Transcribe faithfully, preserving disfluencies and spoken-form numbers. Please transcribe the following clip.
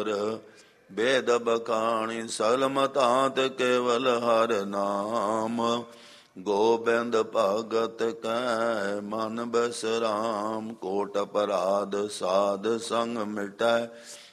ਅੰਬਰ। ਬੇਦ ਬਖਾਣੀ ਸਗਲ ਮਤਾਂਤ ਕੇਵਲ ਹਰ ਨਾਮ। ਗੋਬਿੰਦ ਭਗਤ ਕੈ ਮਨ ਬਸਰਾਮ। ਕੋਟ ਅਪਰਾਧ ਸਾਧ ਸੰਗ ਮਿਟੈ